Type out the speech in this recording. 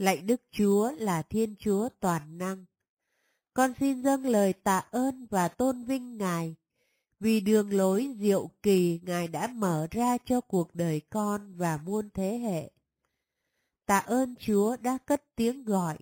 Lạy Đức Chúa là Thiên Chúa toàn năng. Con xin dâng lời tạ ơn và tôn vinh Ngài vì đường lối diệu kỳ Ngài đã mở ra cho cuộc đời con và muôn thế hệ. Tạ ơn Chúa đã cất tiếng gọi